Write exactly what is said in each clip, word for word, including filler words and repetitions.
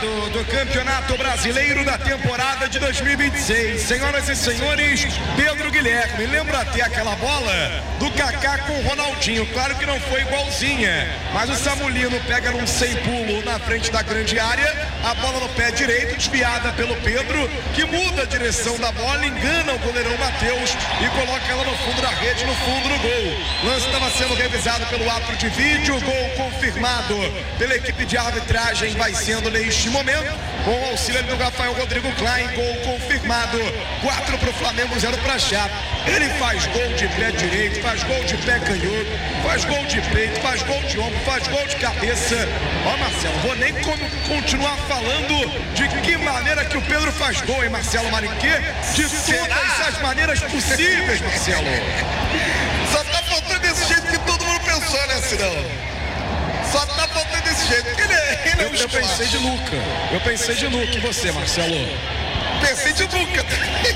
resultado do Campeonato Brasileiro da temporada de dois mil e vinte e seis. Senhoras e senhores, Pedro Guilherme, lembra até aquela bola do Kaká com o Ronaldinho? Claro que não foi igualzinha, mas o Samulino pega num sem pulo na frente da grande área, a bola no pé direito, desviada pelo Pedro, que muda a direção da bola, engana o goleirão Matheus e coloca ela no fundo da rede, no fundo do gol. O lance estava sendo revisado pelo árbitro de vídeo, gol confirmado pela equipe de arbitragem, vai sendo neste momento, com o auxílio do Rafael Rodrigo Klein, gol confirmado, quatro para o Flamengo, zero para a Chape. Ele faz gol de pé direito, faz gol de pé canhoto, faz gol de peito, faz gol de ombro, faz gol de cabeça. Ó, Marcelo, vou nem continuar falando de que maneira que o Pedro faz gol, hein, Marcelo Mariquê? De todas as maneiras possíveis, Marcelo. Só tá faltando desse jeito que todo mundo pensou, né, Cirão? Só tá faltando desse jeito. Ele é, ele é eu, um eu pensei de Luca. Eu pensei de Luca. E você, Marcelo? Pensei de Luca.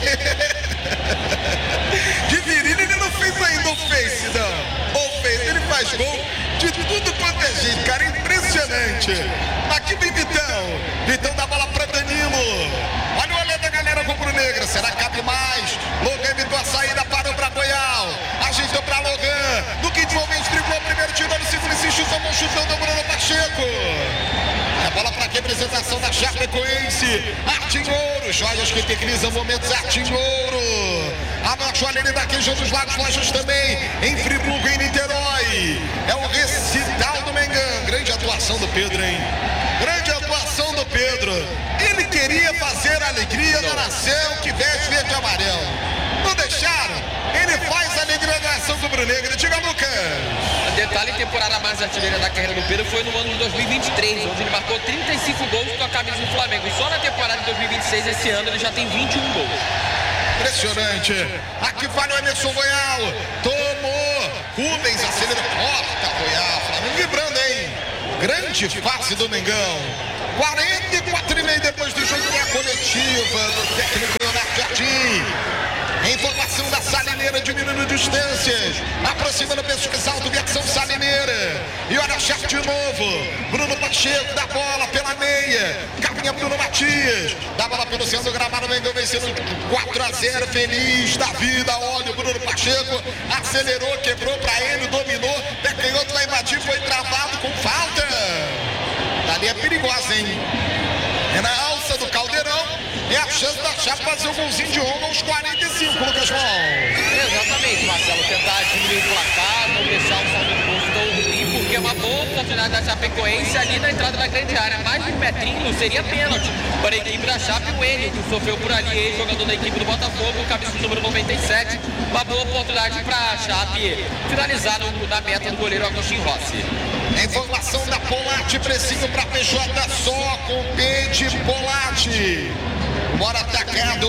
De Virilha ele não fez ainda, ou fez, não. Ou fez. Ele faz gol de tudo quanto é jeito, cara. Impressionante. Aqui vem Vitão. Vitão dá bola pra Danilo. Olha o olhar da galera rubro-negra. Será que cabe mais? Logan evitou a saída, parou pra Goial. Ajeitou pra Logan. No quinto momento, driblou o primeiro tiro. No segundo, insistiu, tomou um chutão do Bruno Pacheco. A bola para representação da Chapecoense. Artinhouro, joias que eternizam momentos. Artinhouro. A Marchoalene da região dos Lagos, lojas também em Friburgo, em Niterói. É o recital do Mengão. Grande atuação do Pedro, hein? Grande atuação do Pedro. Ele queria fazer a alegria da nação que veste verde e amarelo. Não deixaram. Ele faz a alegria da nação rubro-negra. Diga, Lucas. Detalhe, temporada mais artilheira da carreira do Pedro foi no ano de dois mil e vinte e três, onde ele marcou trinta e cinco gols com a camisa do Flamengo. E só na temporada de dois mil e vinte e seis, esse ano, ele já tem vinte e um gols. Impressionante. Aqui vai o Emerson Goial. Tomou. Rubens acelera. Corta Goial. Flamengo vibrando, hein? Grande fase do Mengão. quarenta e quatro e meio depois do jogo, é a coletiva do técnico Leonardo Jardim. Informação da Salineira diminuindo distâncias, aproximando pessoas alto, versão Salineira. E olha a Chape de novo. Bruno Pacheco dá bola pela meia. Caminha Bruno Matias. Dá bola pelo centro do gramado. Mengão vencendo quatro a zero. Feliz da vida. Olha o Bruno Pacheco. Acelerou, quebrou pra ele, dominou. Pé canhoto vai invadir, foi travado com falta. Ali é perigosa, hein? É na alça do Caldeirão. É a chance da Chape fazer o golzinho de honra aos quarenta e cinco, Lucas Val. Exatamente, Marcelo. Tentar diminuir o placar, não deixar o saldo de gols tão ruim, porque é uma boa oportunidade da Chapecoense ali na entrada da grande área. Mais de um metrinho seria pênalti para a equipe da Chape. O Enio, que sofreu por ali, jogador da equipe do Botafogo, camisa número noventa e sete. Uma boa oportunidade para a Chape finalizar no, na meta do goleiro Agostinho Rossi. Informação da Polatti, precinho para P J só com P de Polatti. Bora atacado,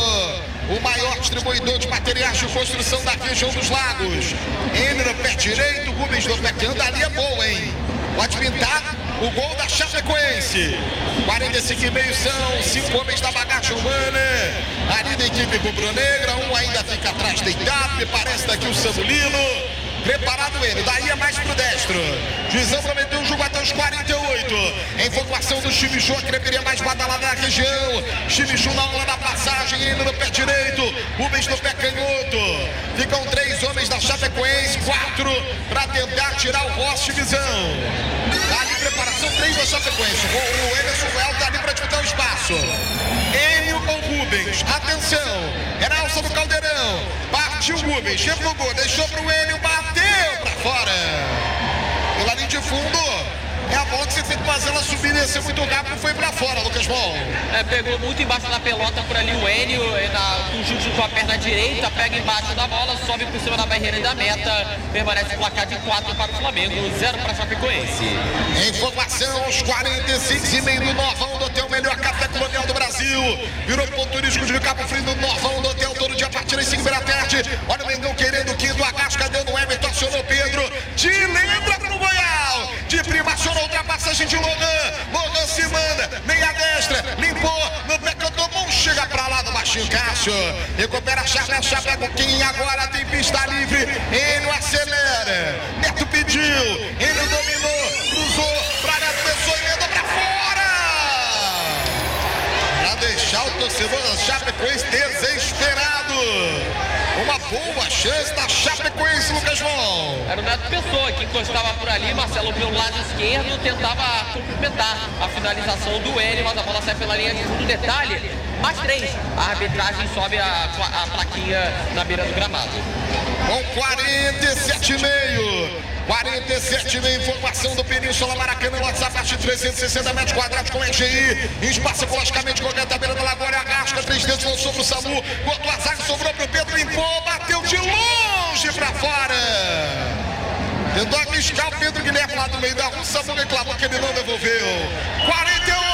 o maior distribuidor de materiais de construção da região dos Lagos. Ele no pé direito, Rubens no pé canhoto, ali é boa, hein? Pode pintar o gol da Chapecoense. quarenta e cinco e meio são cinco homens da bagagem humana. Ali da equipe rubro-negra, um ainda fica atrás deitado, me parece daqui o Samulino. Preparado ele, daí é mais pro destro. Juizão prometeu o jogo até os quarenta e oito. Em informação do Chimichu, a creperia mais badalada da região. Chimichu na hora da passagem, indo no pé direito. Rubens no pé canhoto. Ficam três homens da Chapecoense, quatro para tentar tirar o Rossi Visão. Tá ali preparação, três da Chapecoense. O, o Emerson Goial tá ali para disputar o espaço. Enio ou Rubens, atenção. Era a alça do Caldeirão. Partiu Rubens, chegou, deixou pro Enio, bateu pra fora. Pela linha de fundo, é a bola que você tem que fazer ela subir e descer muito rápido, foi pra fora, Lucas Bom. É, pegou muito embaixo da pelota por ali o Enio, um chute com a perna direita, pega embaixo da bola, sobe por cima da barreira e da meta, permanece o placar de quatro para o Flamengo, zero para a Chapecoense. Informação aos quarenta e cinco e meio do Novão do Hotel Melhor Café Colonial do Brasil. Virou ponto turístico de Cabo Frio do Novão do Hotel, todo dia a partir das cinco da tarde. Olha o Mengão querendo o quinto, a Gasca deu no Everton, acionou Pedro, de lembra pro Goial, de prima acionou ultrapassagem de Logan, Logan se manda, meia destra, limpou, no pé cantou, bom, chega pra lá do baixinho Cássio, recupera a chave, a chave é com quem agora tem pista livre, ele acelera, Neto pediu, ele dominou, cruzou, pra Neto, pessoa e emendou pra fora! deixar o torcedor da Chapecoense desesperado. Uma boa chance da Chapecoense, Lucas João. Era o Neto Pessoa que encostava por ali, Marcelo pelo lado esquerdo, tentava complementar a finalização do Hélio, mas a bola sai pela linha de fundo. Detalhe, mais três. A arbitragem sobe a, a plaquinha na beira do gramado. Com quarenta e sete e meio. quarenta e sete e meio, informação do Península Maracanã, WhatsApp, parte de trezentos e sessenta metros quadrados com E G I, espaço ecologicamente correto, a beira da Lagoa, Arrasca, três dedos, lançou pro Samu, botou a zaga, sobrou pro Pedro, limpou, bateu de longe pra fora. Tentou arriscar o Pedro Guilherme lá do meio da rua, o Samu reclamou que ele não devolveu. quarenta e um.